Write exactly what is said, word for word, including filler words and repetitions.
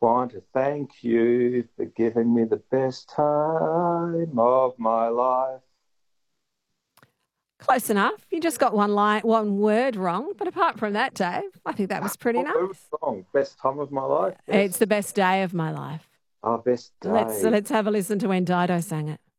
want to thank you for giving me the best time of my life. Close enough. You just got one line, one word wrong. But apart from that, Dave, I think that was pretty What was nice. wrong? Best time of my life? It's Yes. the best day of my life. Our best Let's day. let's have a listen to when Dido sang it.